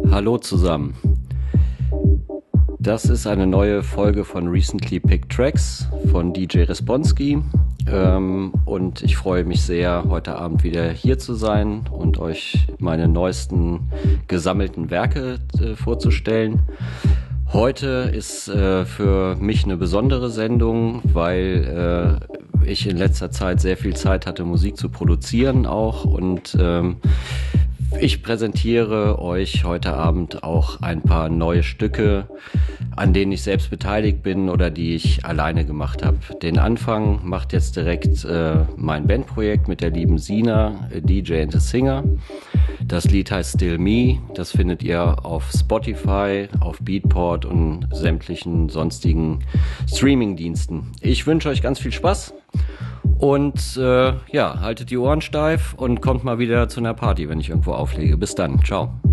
Hallo zusammen. Das ist eine neue Folge von Recently Picked Tracks von DJ Responsky. Und ich freue mich sehr, heute Abend wieder hier zu sein und euch meine neuesten gesammelten Werke vorzustellen. Heute ist für mich eine besondere Sendung, weil ich in letzter Zeit sehr viel Zeit hatte, Musik zu produzieren auch, und ich präsentiere euch heute Abend auch ein paar neue Stücke, an denen ich selbst beteiligt bin oder die ich alleine gemacht habe. Den Anfang macht jetzt direkt mein Bandprojekt mit der lieben Sina, a DJ and a Singer. Das Lied heißt Still Me. Das findet ihr auf Spotify, auf Beatport und sämtlichen sonstigen Streaming-Diensten. Ich wünsche euch ganz viel Spaß. Und haltet die Ohren steif und kommt mal wieder zu einer Party, wenn ich irgendwo auflege. Bis dann, ciao.